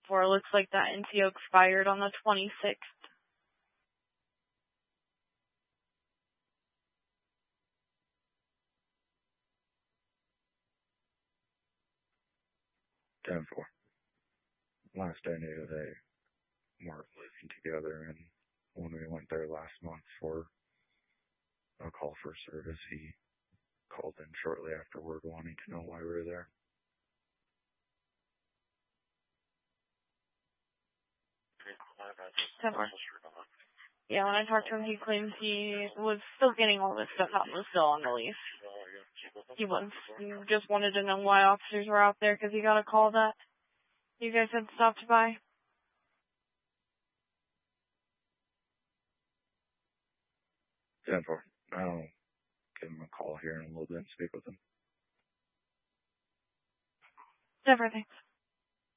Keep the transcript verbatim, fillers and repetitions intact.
for. It looks like that N C O expired on the twenty-sixth. ten four. Last I knew, they weren't living together, and when we went there last month for a call for service, he called in shortly afterward wanting to know why we were there. ten four. Yeah, when I talked to him, he claims he was still getting all this stuff out and was still on the lease. He was. He just wanted to know why officers were out there because he got a call that you guys had stopped by. ten four. I'll give him a call here in a little bit and speak with him. Never, thanks.